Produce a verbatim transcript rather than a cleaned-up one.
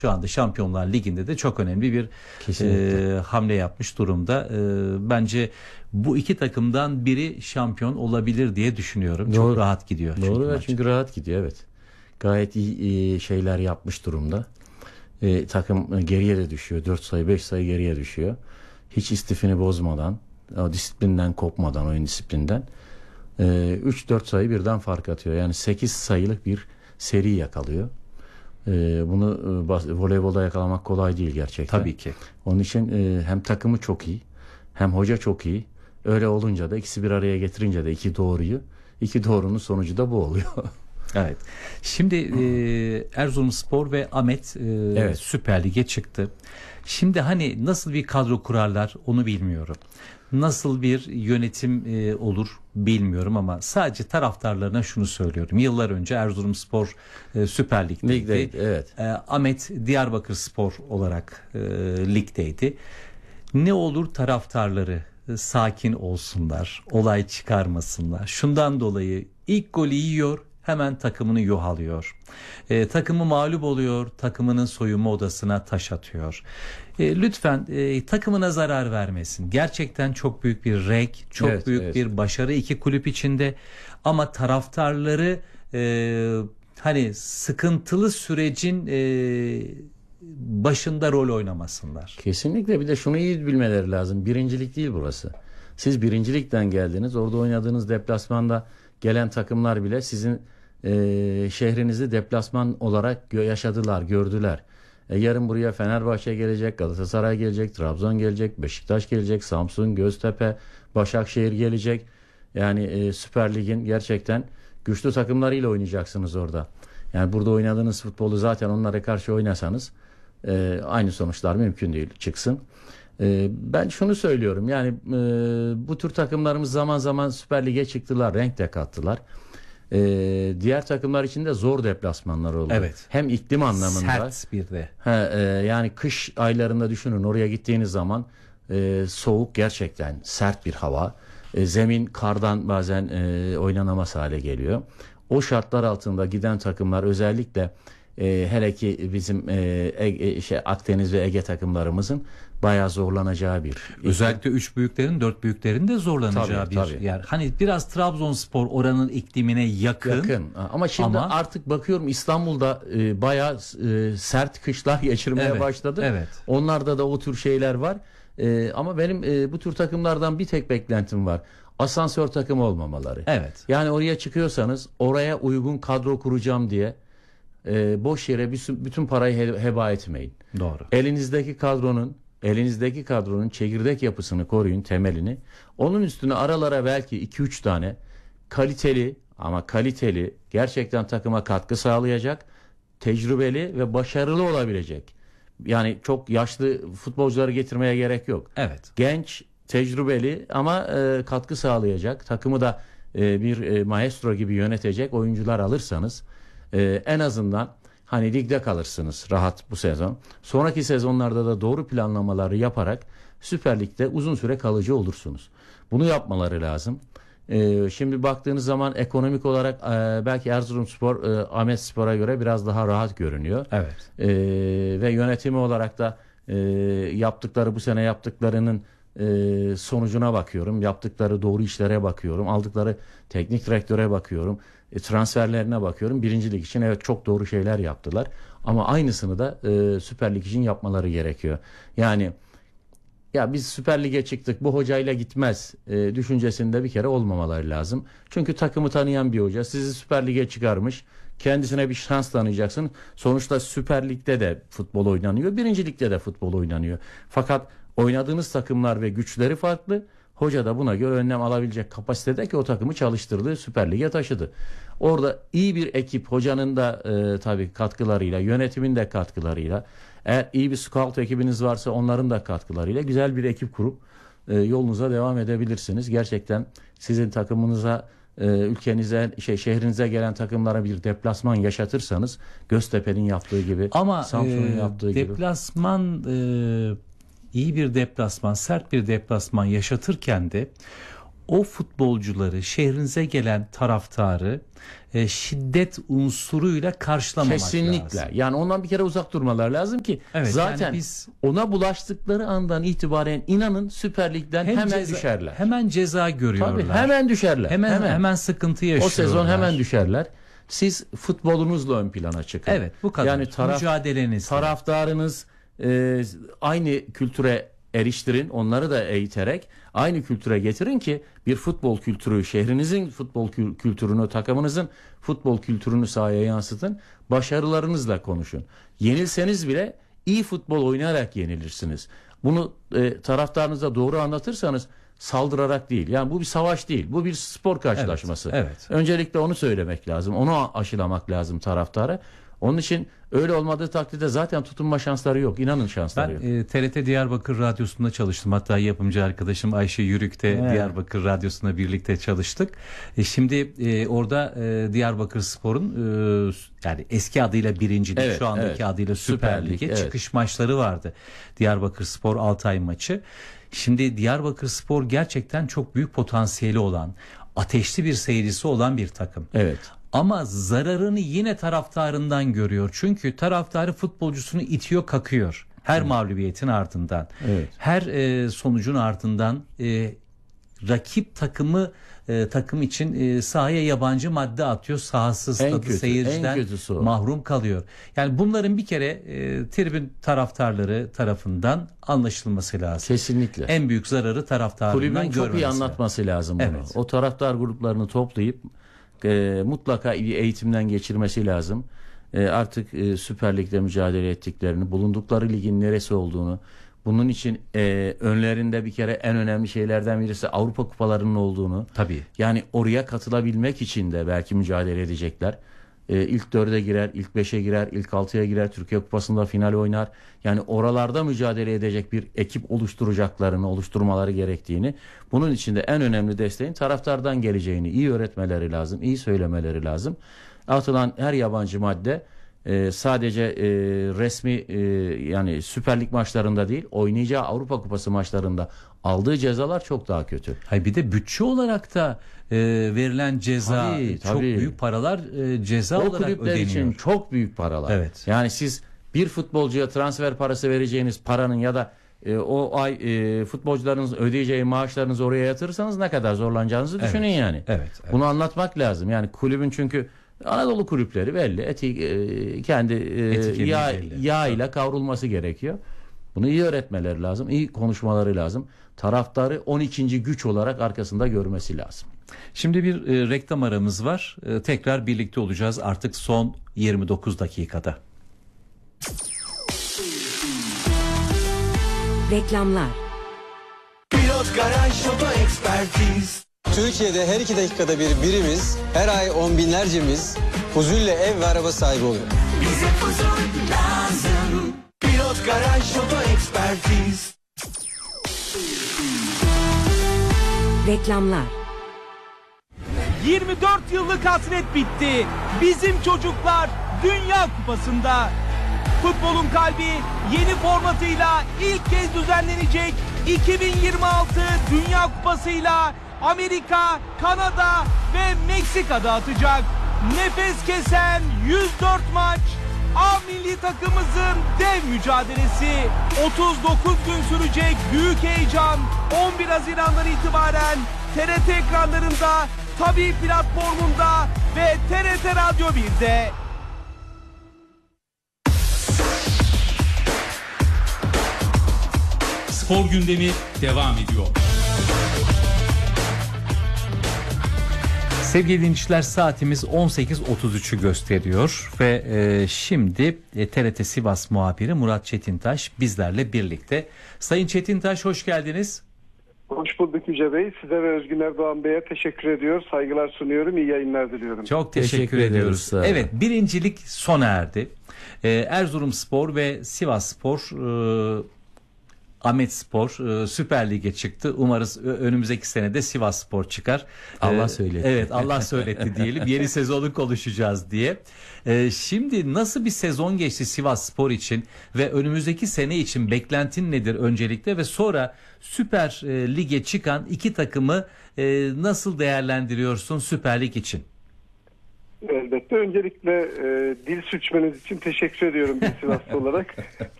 şu anda Şampiyonlar Ligi'nde de çok önemli bir e, hamle yapmış durumda. E, bence bu iki takımdan biri şampiyon olabilir diye düşünüyorum. Doğru. Çok rahat gidiyor. Doğru çünkü, ve maç. çünkü rahat gidiyor, evet. Gayet iyi, iyi şeyler yapmış durumda. E, takım geriye de düşüyor. dört sayı beş sayı geriye düşüyor. Hiç istifini bozmadan, o disiplinden kopmadan, oyun disiplinden e, üç dört sayı birden fark atıyor. Yani sekiz sayılık bir seri yakalıyor. E, bunu e, voleybolda yakalamak kolay değil gerçekten. Tabii ki. Onun için e, hem takımı çok iyi, hem hoca çok iyi. Öyle olunca da ikisi bir araya getirince de iki doğruyu, iki doğrunun sonucu da bu oluyor. Evet. Şimdi e, Erzurumspor ve Ahmet e, evet. Süper Lig'e çıktı. Şimdi hani nasıl bir kadro kurarlar onu bilmiyorum. Nasıl bir yönetim e, olur bilmiyorum ama sadece taraftarlarına şunu söylüyorum. Yıllar önce Erzurumspor e, Süper Lig'deydi. Lig'deydi, evet. E, Ahmet Diyarbakırspor olarak e, ligdeydi. Ne olur taraftarları e, sakin olsunlar, olay çıkarmasınlar. Şundan dolayı ilk golü yiyor, hemen takımını yuhalıyor. E, takımı mağlup oluyor, takımının soyunma odasına taş atıyor. E, lütfen e, takımına zarar vermesin. Gerçekten çok büyük bir renk, çok evet, büyük evet. bir başarı iki kulüp içinde. Ama taraftarları e, hani sıkıntılı sürecin e, başında rol oynamasınlar. Kesinlikle, bir de şunu iyi bilmeleri lazım. Birincilik değil burası. Siz birincilikten geldiniz. Orada oynadığınız deplasmanda gelen takımlar bile sizin e, şehrinizi deplasman olarak yaşadılar, gördüler. E, yarın buraya Fenerbahçe gelecek, Galatasaray gelecek, Trabzon gelecek, Beşiktaş gelecek, Samsun, Göztepe, Başakşehir gelecek. Yani e, Süper Lig'in gerçekten güçlü takımlarıyla oynayacaksınız orada. Yani burada oynadığınız futbolu zaten onlara karşı oynasanız e, aynı sonuçlar mümkün değil, çıksın. E, ben şunu söylüyorum, yani e, bu tür takımlarımız zaman zaman Süper Lig'e çıktılar, renk de kattılar. Ee, diğer takımlar için de zor deplasmanlar oldu. Evet. Hem iklim anlamında. Sert bir de. He, e, yani kış aylarında düşünün, oraya gittiğiniz zaman e, soğuk, gerçekten sert bir hava. E, zemin kardan bazen e, oynanamaz hale geliyor. O şartlar altında giden takımlar, özellikle e, hele ki bizim e, e, şey, Akdeniz ve Ege takımlarımızın bayağı zorlanacağı bir. Özellikle üç büyüklerin, dört büyüklerin de zorlanacağı tabii, bir tabii. yer. Hani biraz Trabzonspor oranın iklimine yakın. Yakın. Ama şimdi ama... artık bakıyorum İstanbul'da e, bayağı e, sert kışlar geçirmeye evet, başladı. Evet. Onlarda da o tür şeyler var. E, ama benim e, bu tür takımlardan bir tek beklentim var. Asansör takımı olmamaları. Evet. Yani oraya çıkıyorsanız oraya uygun kadro kuracağım diye e, boş yere bütün parayı he, heba etmeyin. Doğru. Elinizdeki kadronun elinizdeki kadronun çekirdek yapısını koruyun, temelini. Onun üstüne aralara belki iki üç tane kaliteli, ama kaliteli, gerçekten takıma katkı sağlayacak, tecrübeli ve başarılı olabilecek. Yani çok yaşlı futbolcuları getirmeye gerek yok. Evet. Genç, tecrübeli ama e, katkı sağlayacak, takımı da e, bir e, maestro gibi yönetecek oyuncular alırsanız e, en azından hani ligde kalırsınız rahat bu sezon. Sonraki sezonlarda da doğru planlamaları yaparak Süper Lig'de uzun süre kalıcı olursunuz. Bunu yapmaları lazım. Ee, şimdi baktığınız zaman ekonomik olarak e, belki Erzurumspor e, Ahmetspor'a göre biraz daha rahat görünüyor. Evet. Ee, ve yönetimi olarak da e, yaptıkları bu sene yaptıklarının e, sonucuna bakıyorum. Yaptıkları doğru işlere bakıyorum. Aldıkları teknik direktöre bakıyorum. E, transferlerine bakıyorum. Birinci Lig için evet çok doğru şeyler yaptılar. Ama aynısını da e, Süper Lig için yapmaları gerekiyor. Yani ya biz Süper Lig'e çıktık, bu hocayla gitmez e, düşüncesinde bir kere olmamaları lazım. Çünkü takımı tanıyan bir hoca sizi Süper Lig'e çıkarmış. Kendisine bir şans tanıyacaksın. Sonuçta Süper Lig'de de futbol oynanıyor. Birinci Lig'de de futbol oynanıyor. Fakat oynadığınız takımlar ve güçleri farklı. Hoca da buna göre önlem alabilecek kapasitede ki o takımı çalıştırdı, Süper Lig'e taşıdı. Orada iyi bir ekip, hocanın da e, tabii katkılarıyla, yönetimin de katkılarıyla, eğer iyi bir scout ekibiniz varsa onların da katkılarıyla güzel bir ekip kurup e, yolunuza devam edebilirsiniz. Gerçekten sizin takımınıza, e, ülkenize, şey şehrinize gelen takımlara bir deplasman yaşatırsanız, Göztepe'nin yaptığı gibi, ama Samsun'un e, yaptığı gibi. Deplasman e, iyi bir deplasman, sert bir deplasman yaşatırken de o futbolcuları, şehrinize gelen taraftarı e, şiddet unsuruyla karşılamamak Kesinlikle. lazım. Yani ondan bir kere uzak durmalar lazım ki Evet, zaten yani biz ona bulaştıkları andan itibaren inanın Süper Lig'den hem hemen ceza, düşerler. hemen ceza görüyorlar. Tabii hemen düşerler. Hemen hemen, hemen. sıkıntı yaşıyorlar. O sezon hemen düşerler. Siz futbolunuzla ön plana çıkın. Evet, bu kadar. Yani taraf, mücadeleniz. taraftarınız e, aynı kültüre eriştirin, onları da eğiterek aynı kültüre getirin ki bir futbol kültürü, şehrinizin futbol kül- kültürünü, takımınızın futbol kültürünü sahaya yansıtın. Başarılarınızla konuşun. Yenilseniz bile iyi futbol oynayarak yenilirsiniz. Bunu e, taraftarınıza doğru anlatırsanız saldırarak değil. Yani bu bir savaş değil. Bu bir spor karşılaşması. Evet, evet. Öncelikle onu söylemek lazım. Onu aşılamak lazım taraftara. Onun için öyle olmadığı takdirde zaten tutunma şansları yok. İnanın şansları Ben yok. e, T R T Diyarbakır Radyosu'nda çalıştım. Hatta yapımcı arkadaşım Ayşe Yürük de Evet. Diyarbakır Radyosu'nda birlikte çalıştık. E, şimdi e, orada e, Diyarbakır Spor'un e, yani eski adıyla birinci lig, Evet, şu andaki evet. adıyla Süper, Süper Lig, Lig'e evet. çıkış maçları vardı. Diyarbakır Spor Altay maçı. Şimdi Diyarbakır Spor gerçekten çok büyük potansiyeli olan, ateşli bir seyircisi olan bir takım. Evet. Ama zararını yine taraftarından görüyor. Çünkü taraftarı futbolcusunu itiyor, kakıyor. Her mağlubiyetin ardından. Evet. Her e, sonucun ardından e, rakip takımı e, takım için e, sahaya yabancı madde atıyor. Sahasız En stadı kötü, en seyirciden kötüsü o. mahrum kalıyor. Yani bunların bir kere e, tribün taraftarları tarafından anlaşılması lazım. Kesinlikle. En büyük zararı taraftarından Kulübün görmesi çok iyi lazım. anlatması lazım bunu. Evet. O taraftar gruplarını toplayıp e, mutlaka bir eğitimden geçirmesi lazım. E, artık e, Süper Lig'de mücadele ettiklerini, bulundukları ligin neresi olduğunu, bunun için e, önlerinde bir kere en önemli şeylerden birisi Avrupa kupalarının olduğunu. Tabii. Yani oraya katılabilmek için de belki mücadele edecekler. E, ilk dörde girer, ilk beşe girer, ilk altıya girer, Türkiye Kupası'nda final oynar. Yani oralarda mücadele edecek bir ekip oluşturacaklarını, oluşturmaları gerektiğini, bunun için de en önemli desteğin taraftardan geleceğini iyi öğretmeleri lazım, iyi söylemeleri lazım. Atılan her yabancı madde e, sadece e, resmi e, yani Süper Lig maçlarında değil, oynayacağı Avrupa Kupası maçlarında aldığı cezalar çok daha kötü. Hayır, bir de bütçe olarak da e, verilen ceza Tabii, çok tabii. büyük paralar e, ceza O olarak kulüpler ödeniyor. için çok büyük paralar. Evet. Yani siz bir futbolcuya transfer parası vereceğiniz paranın ya da e, o ay e, futbolcularınız ödeyeceği maaşlarınızı oraya yatırırsanız ne kadar zorlanacağınızı Evet. düşünün yani. Evet, evet. Bunu anlatmak lazım. Yani kulübün çünkü Anadolu kulüpleri belli. Eti, e, kendi e, Etiketi yağ, belli. yağ ile kavrulması gerekiyor. Bunu iyi öğretmeleri lazım. İyi konuşmaları lazım. Taraftarı on ikinci güç olarak arkasında görmesi lazım. Şimdi bir e, reklam aramız var. E, tekrar birlikte olacağız artık son yirmi dokuz dakikada. Reklamlar. Pilot Garaj Oto Ekspertiz. Türkiye'de her iki dakikada bir birimiz, her ay on binlercemiz huzurla ev ve araba sahibi oluyor. Bize huzur lazım. Pilot Garaj Oto Ekspertiz. Reklamlar. yirmi dört yıllık hasret bitti. Bizim çocuklar Dünya Kupası'nda. Futbolun kalbi yeni formatıyla ilk kez düzenlenecek iki bin yirmi altı Dünya Kupası'yla Amerika, Kanada ve Meksika'da atacak. Nefes kesen yüz dört maç. A milli takımımızın dev mücadelesi. otuz dokuz gün sürecek büyük heyecan. on bir Haziran'dan itibaren T R T ekranlarında, Tabii platformunda ve T R T Radyo bir'de. Spor gündemi devam ediyor. Sevgili dinleyiciler, saatimiz on sekiz otuz üçü gösteriyor ve e, şimdi e, T R T Sivas muhabiri Murat Çetintaş bizlerle birlikte. Sayın Çetintaş, hoş geldiniz. Hoş bulduk Yüce Bey. Size ve Özgün Erdoğan Bey'e teşekkür ediyor. Saygılar sunuyorum. İyi yayınlar diliyorum. Çok teşekkür, Teşekkür ediyoruz. ediyoruz, sağ olun. Evet, birincilik sona erdi. Ee, Erzurumspor ve Sivasspor e, Ahmetspor e, Süper Lig'e çıktı. Umarız ö- önümüzdeki sene de Sivasspor çıkar. Allah E, söyletti. Evet, Allah söyletti diyelim. Yeni sezonu konuşacağız diye. E, şimdi nasıl bir sezon geçti Sivasspor için ve önümüzdeki sene için beklentin nedir öncelikle ve sonra Süper e, Lig'e çıkan iki takımı e, nasıl değerlendiriyorsun Süper Lig için? Elbette. Öncelikle e, dil suçmanız için teşekkür ediyorum bir Sivaslı olarak.